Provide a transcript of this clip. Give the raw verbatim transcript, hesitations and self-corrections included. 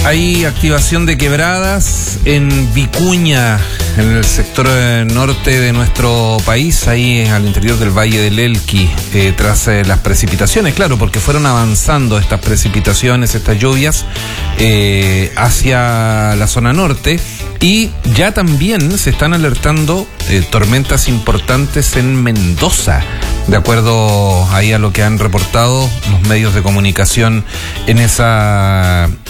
Hay activación de quebradas en Vicuña, en el sector norte de nuestro país, ahí al interior del Valle del Elqui, eh, tras eh, las precipitaciones, claro, porque fueron avanzando estas precipitaciones, estas lluvias, eh, hacia la zona norte, y ya también se están alertando eh, tormentas importantes en Mendoza, de acuerdo ahí a lo que han reportado los medios de comunicación en esa